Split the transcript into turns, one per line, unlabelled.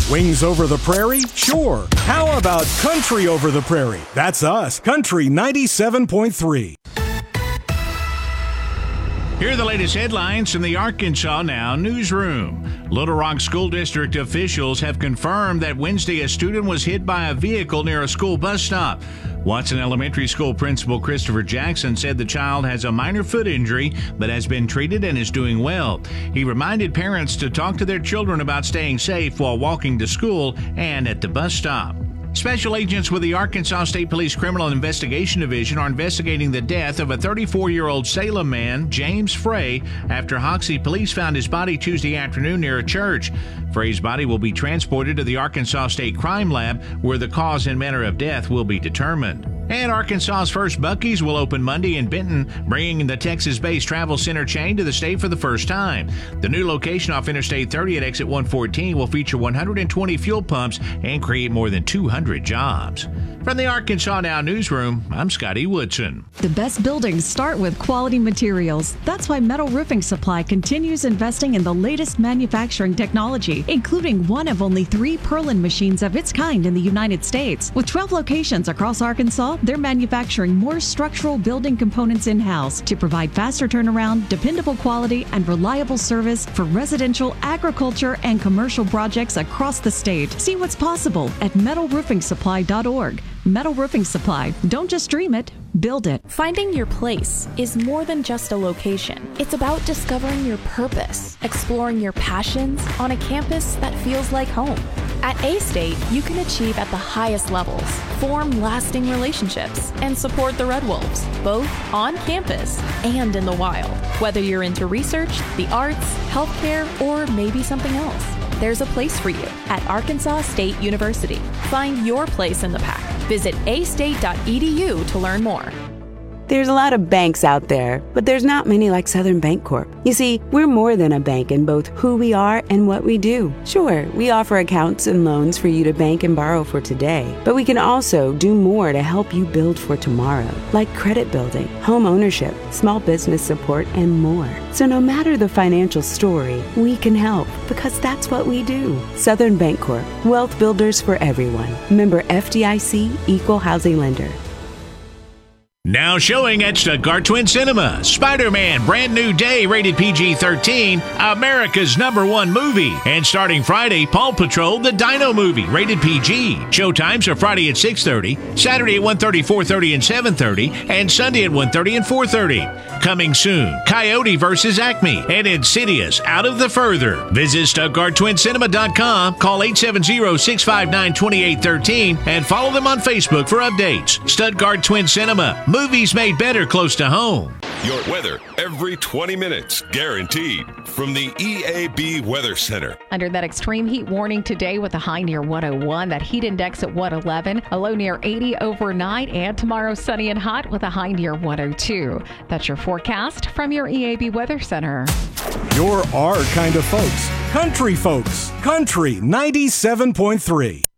Wings over the prairie? Sure. How about country over the prairie? That's us, Country 97.3.
Here are the latest headlines from the Arkansas Now newsroom. Little Rock School District officials have confirmed that Wednesday a student was hit by a vehicle near a school bus stop. Watson Elementary School Principal Christopher Jackson said the child has a minor foot injury but has been treated and is doing well. He reminded parents to talk to their children about staying safe while walking to school and at the bus stop. Special agents with the Arkansas State Police Criminal Investigation Division are investigating the death of a 34-year-old Salem man, James Frey, after Hoxie police found his body Tuesday afternoon near a church. Frey's body will be transported to the Arkansas State Crime Lab, where the cause and manner of death will be determined. And Arkansas's first Buc-ee's will open Monday in Benton, bringing the Texas-based travel center chain to the state for the first time. The new location off Interstate 30 at exit 114 will feature 120 fuel pumps and create more than 200 jobs. From the Arkansas Now newsroom, I'm Scotty Woodson.
The best buildings start with quality materials. That's why Metal Roofing Supply continues investing in the latest manufacturing technology, including one of only 3 Perlin machines of its kind in the United States. With 12 locations across Arkansas, they're manufacturing more structural building components in-house to provide faster turnaround, dependable quality, and reliable service for residential, agriculture, and commercial projects across the state. See what's possible at metalroofingsupply.org. Metal Roofing Supply. Don't just dream it, build it.
Finding your place is more than just a location. It's about discovering your purpose, exploring your passions on a campus that feels like home. At A-State, you can achieve at the highest levels, form lasting relationships, and support the Red Wolves, both on campus and in the wild. Whether you're into research, the arts, healthcare, or maybe something else, there's a place for you at Arkansas State University. Find your place in the pack. Visit astate.edu to learn more.
There's a lot of banks out there, but there's not many like Southern Bancorp. You see, we're more than a bank in both who we are and what we do. Sure, we offer accounts and loans for you to bank and borrow for today, but we can also do more to help you build for tomorrow, like credit building, home ownership, small business support, and more. So no matter the financial story, we can help because that's what we do. Southern Bancorp, wealth builders for everyone. Member FDIC, Equal Housing Lender.
Now showing at Stuttgart Twin Cinema, Spider-Man Brand New Day, rated PG-13, America's #1 movie. And starting Friday, Paw Patrol, the Dino Movie, rated PG. Showtimes are Friday at 6:30, Saturday at 1:30, 4:30, and 7:30, and Sunday at 1:30 and 4:30. Coming soon, Coyote vs. Acme and Insidious Out of the Further. Visit StuttgartTwinCinema.com, call 870-659-2813, and follow them on Facebook for updates. Stuttgart Twin Cinema. Movies made better close to home.
Your weather every 20 minutes, guaranteed. From the EAB Weather Center.
Under that extreme heat warning today with a high near 101, that heat index at 111, a low near 80 overnight, and tomorrow sunny and hot with a high near 102. That's your forecast from your EAB Weather Center.
You're our kind of folks. Country folks. Country 97.3.